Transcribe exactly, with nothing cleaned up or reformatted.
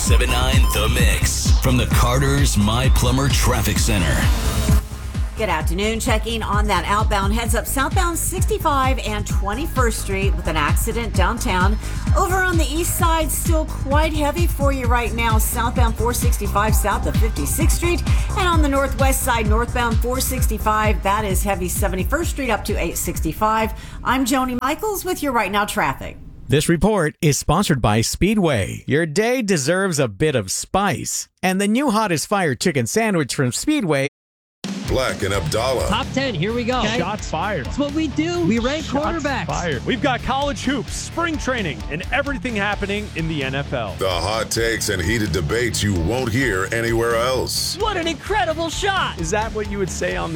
seven nine The Mix from the Carter's My Plumber Traffic Center. Good afternoon. Checking on that outbound. Heads up southbound sixty-five and twenty-first Street with an accident downtown. Over on the east side, still quite heavy for you right now. Southbound four sixty-five south of fifty-sixth Street. And on the northwest side, northbound four sixty-five, that is heavy seventy-first Street up to eight sixty-five. I'm Joni Michaels with your Right Now traffic. This report is sponsored by Speedway. Your day deserves a bit of spice. And the new hottest fire chicken sandwich from Speedway. Black and Abdallah. Top ten, here we go. Okay. Shots fired. That's what we do. We rank Shots quarterbacks. Fired. We've got college hoops, spring training, and everything happening in the N F L. The hot takes and heated debates you won't hear anywhere else. What an incredible shot. Is that what you would say on the